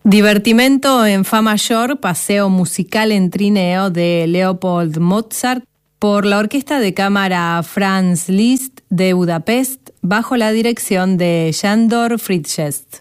Divertimento en Fa mayor, paseo musical en trineo de Leopold Mozart por la Orquesta de Cámara Franz Liszt de Budapest bajo la dirección de Sándor Frigyes.